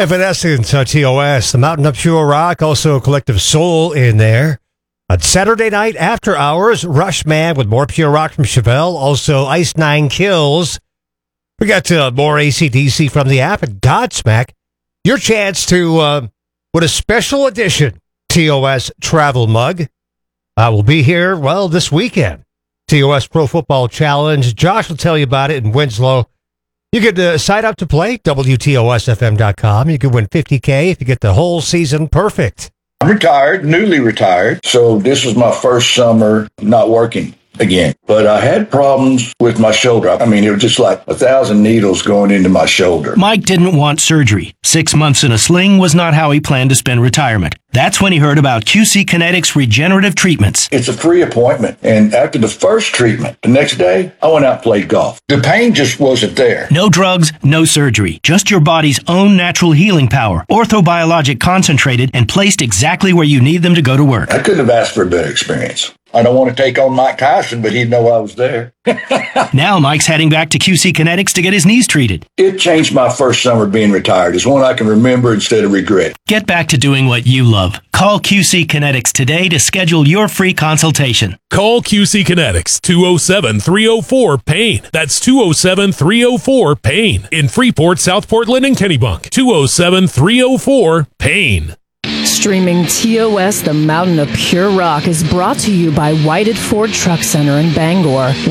Evanescence, TOS, the Mountain of Pure Rock, also Collective Soul in there. On Saturday night, after hours, Rush Man with more Pure Rock from Chevelle, also Ice Nine Kills. We got more AC/DC from the app and Godsmack. Your chance to win a special edition TOS travel mug. We'll be here, this weekend. TOS Pro Football Challenge. Josh will tell you about it in Winslow. You could sign up to play, WTOSFM.com. You could win $50K if you get the whole season perfect. I'm retired, newly retired, so this was my first summer not working again. But I had problems with my shoulder. I mean, it was just like 1,000 needles going into my shoulder. Mike didn't want surgery. 6 months in a sling was not how he planned to spend retirement. That's when he heard about QC Kinetics regenerative treatments. It's a free appointment. And after the first treatment, the next day, I went out and played golf. The pain just wasn't there. No drugs, no surgery. Just your body's own natural healing power. Orthobiologic concentrated and placed exactly where you need them to go to work. I couldn't have asked for a better experience. I don't want to take on Mike Tyson, but he'd know I was there. Now Mike's heading back to QC Kinetics to get his knees treated. It changed my first summer being retired. It's one I can remember instead of regret. Get back to doing what you love. Call QC Kinetics today to schedule your free consultation. Call QC Kinetics, 207-304-PAIN. That's 207-304-PAIN. In Freeport, South Portland, and Kennebunk. 207-304-PAIN. Streaming TOS, the Mountain of Pure Rock, is brought to you by Whited Ford Truck Center in Bangor.